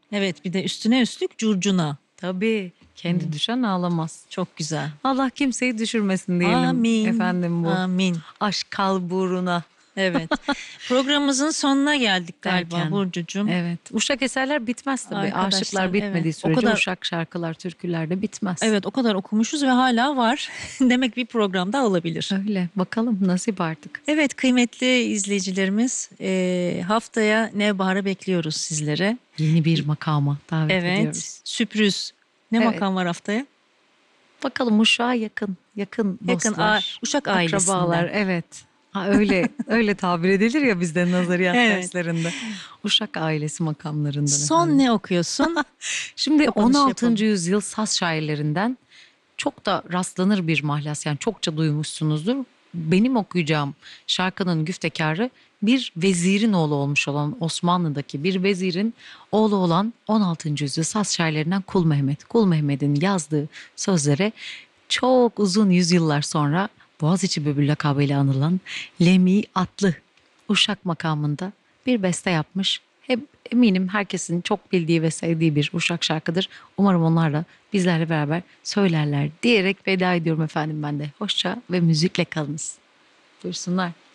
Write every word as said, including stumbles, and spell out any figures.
Evet, bir de üstüne üstlük curcuna. Tabii kendi Hmm, düşen ağlamaz. çok güzel. Allah kimseyi düşürmesin diyelim Amin. efendim bu. Amin. Aşk kalburuna Evet. Programımızın sonuna geldik galiba derken. Burcucuğum. Evet. Uşak eserler bitmez tabii. Arkadaşlar, Aşıklar evet. bitmediği O sürece kadar, uşak şarkılar, türküler de bitmez. evet, o kadar okumuşuz ve hala var. Demek bir programda olabilir. Öyle. Bakalım nasip artık. Evet, kıymetli izleyicilerimiz, eee, haftaya Nevbahar'ı bekliyoruz sizlere. Yeni bir makama davet Evet, ediyoruz. sürpriz. Ne Evet. makam var haftaya? Bakalım uşağa yakın, yakın Yakın a dostlar, Uşak akrabalar. ailesinden. Evet. Ha, öyle öyle tabir edilir ya bizde nazariyat Evet. derslerinde. Uşak ailesi makamlarından Son efendim. ne okuyorsun? Şimdi Kapanış on yapalım. altıncı yüzyıl saz şairlerinden çok da rastlanır bir mahlas, yani çokça duymuşsunuzdur. Benim okuyacağım şarkının güftekarı bir vezirin oğlu olmuş olan, Osmanlı'daki bir vezirin oğlu olan on altıncı yüzyıl saz şairlerinden Kul Mehmet. Kul Mehmet'in yazdığı sözlere çok uzun yüzyıllar sonra Boğaziçi Bülbül lakabıyla anılan Lemi adlı Uşak makamında bir beste yapmış. Hep eminim herkesin çok bildiği ve sevdiği bir Uşak şarkıdır. Umarım onlar da bizlerle beraber söylerler diyerek veda ediyorum efendim ben de. Hoşça ve müzikle kalınız. Buyursunlar.